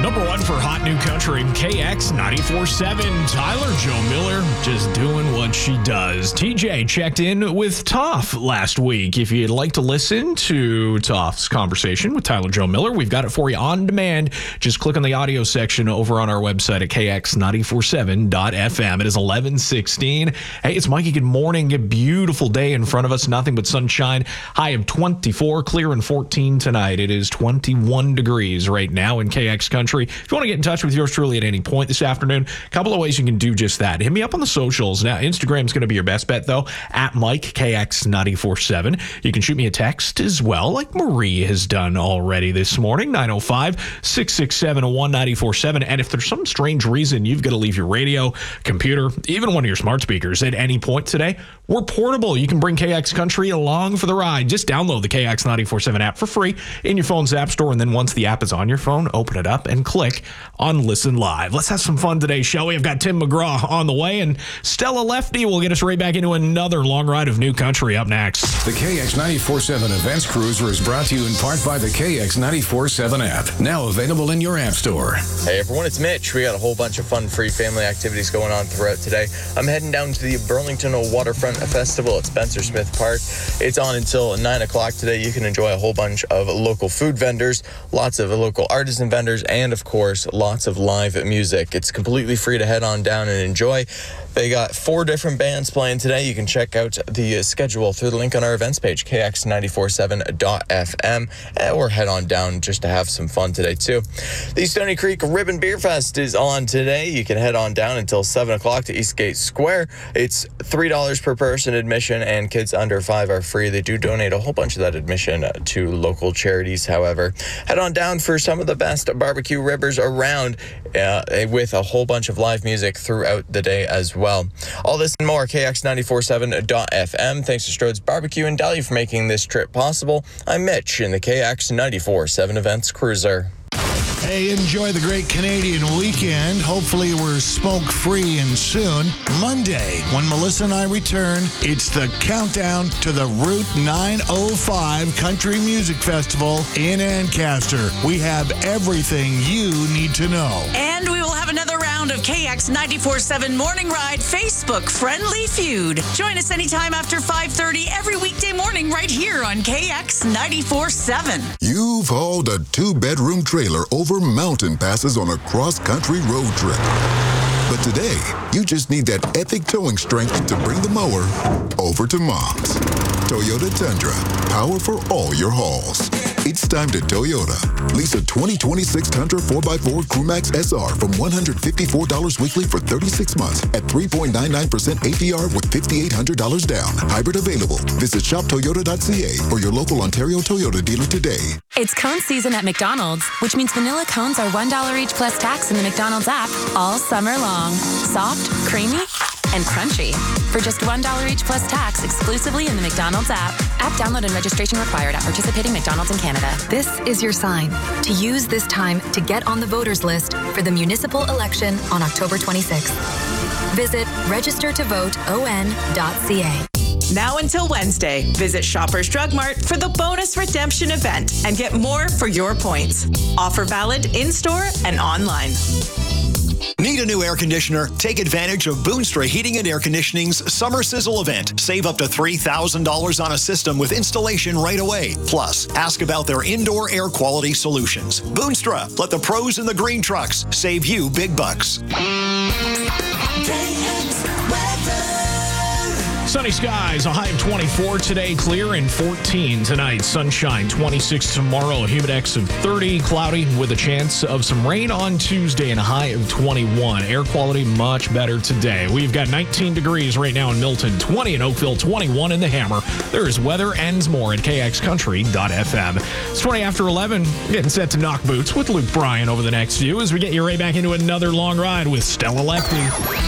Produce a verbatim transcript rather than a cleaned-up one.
Number one for Hot New Country, K X ninety-four point seven. Tyler Joe Miller just doing what she does. T J checked in with Toff last week. If you'd like to listen to Toff's conversation with Tyler Joe Miller, we've got it for you on demand. Just click on the audio section over on our website at K X nine forty-seven dot F M. It is eleven sixteen. Hey, it's Mikey. Good morning. A beautiful day in front of us. Nothing but sunshine. High of twenty-four, clear and fourteen tonight. It is twenty-one degrees right now in K X Country. If you want to get in touch with yours truly at any point this afternoon, a couple of ways you can do just that. Hit me up on the socials. Now, Instagram's going to be your best bet, though, at Mike K X nine forty-seven. You can shoot me a text as well, like Marie has done already this morning, nine oh five, six six seven, one nine four seven. And if there's some strange reason you've got to leave your radio, computer, even one of your smart speakers at any point today, we're portable. You can bring K X Country along for the ride. Just download the K X nine forty-seven app for free in your phone's app store, and then once the app is on your phone, open it up and click on Listen Live. Let's have some fun today, shall we? I've got Tim McGraw on the way, and Stella Lefty will get us right back into another long ride of New Country up next. The K X nine forty-seven Events Cruiser is brought to you in part by the K X nine forty-seven app, now available in your app store. Hey everyone, it's Mitch. We got a whole bunch of fun free family activities going on throughout today. I'm heading down to the Burlington Waterfront Festival at Spencer Smith Park. It's on until nine o'clock today. You can enjoy a whole bunch of local food vendors, lots of local artisan vendors, and of course, lots of live music. It's completely free to head on down and enjoy. They got four different bands playing today. You can check out the schedule through the link on our events page, K X nine forty-seven dot F M, or head on down just to have some fun today, too. The Stony Creek Ribbon Beer Fest is on today. You can head on down until seven o'clock to Eastgate Square. It's three dollars per person admission, and kids under five are free. They do donate a whole bunch of that admission to local charities, however. Head on down for some of the best barbecue ribbers around uh, with a whole bunch of live music throughout the day as well. All this and more, K X nine forty-seven dot F M. Thanks to Strode's Barbecue and Deli for making this trip possible. I'm Mitch in the K X nine forty-seven Events Cruiser. Hey, enjoy the great Canadian weekend. Hopefully we're smoke-free and soon. Monday, when Melissa and I return, it's the countdown to the Route nine oh five Country Music Festival in Ancaster. We have everything you need to know. And we will have another round of K X nine forty-seven Morning Ride Facebook Friendly Feud. Join us anytime after five thirty every weekday morning right here on K X nine forty-seven. You've hauled a two-bedroom trailer over mountain passes on a cross-country road trip. But today, you just need that epic towing strength to bring the mower over to Mom's. Toyota Tundra, power for all your hauls. It's time to Toyota. Lease a twenty twenty-six Tundra four by four Crewmax S R from one hundred fifty-four dollars weekly for thirty-six months at three point nine nine percent A P R with five thousand eight hundred dollars down. Hybrid available. Visit shop toyota dot c a or your local Ontario Toyota dealer today. It's cone season at McDonald's, which means vanilla cones are one dollar each plus tax in the McDonald's app all summer long. Soft, creamy, and crunchy. For just one dollar each plus tax exclusively in the McDonald's app. App download and registration required at participating McDonald's in Canada. This is your sign to use this time to get on the voters list for the municipal election on October twenty-sixth. Visit register to vote o n dot c a. Now until Wednesday, visit Shoppers Drug Mart for the bonus redemption event and get more for your points. Offer valid in-store and online. Need a new air conditioner? Take advantage of Boonstra Heating and Air Conditioning's Summer Sizzle event. Save up to three thousand dollars on a system with installation right away. Plus, ask about their indoor air quality solutions. Boonstra, let the pros in the green trucks save you big bucks. Sunny skies, a high of twenty-four today, clear and fourteen tonight. Sunshine, twenty-six tomorrow, a humidex of thirty, cloudy with a chance of some rain on Tuesday and a high of twenty-one. Air quality much better today. We've got nineteen degrees right now in Milton, twenty in Oakville, twenty-one in the Hammer. There is weather and more at K X country dot F M. It's twenty after eleven, getting set to knock boots with Luke Bryan over the next few as we get you right back into another long ride with Stella Lefty.